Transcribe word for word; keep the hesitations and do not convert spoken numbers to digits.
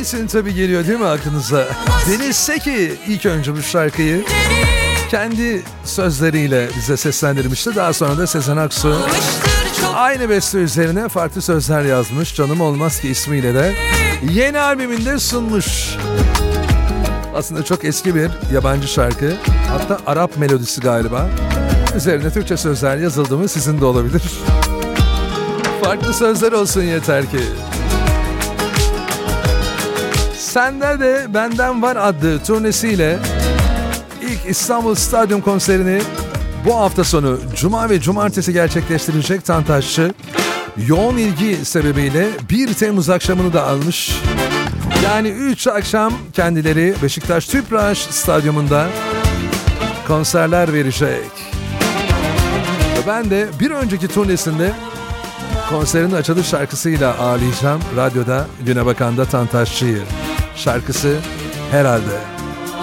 kesin tabii geliyor değil mi aklınıza? Deniz Seki ilk önce bu şarkıyı kendi sözleriyle bize seslendirmişti. Daha sonra da Sezen Aksu aynı beste üzerine farklı sözler yazmış. Canım Olmaz Ki ismiyle de yeni albümünde sunmuş. Aslında çok eski bir yabancı şarkı. Hatta Arap melodisi galiba. Üzerine Türkçe sözler yazıldı mı sizin de olabilir. Farklı sözler olsun yeter ki. Sende de Benden Var adlı turnesiyle ilk İstanbul Stadyum konserini bu hafta sonu Cuma ve Cumartesi gerçekleştirecek Tantaşçı, yoğun ilgi sebebiyle bir Temmuz akşamını da almış. Yani üç akşam kendileri Beşiktaş Tüpraş Stadyumunda konserler verecek. Ve ben de bir önceki turnesinde konserinin açılış şarkısıyla ağırlayacağım radyoda Güne Bakan'da Tantaşçı'yı. Şarkısı Herhalde.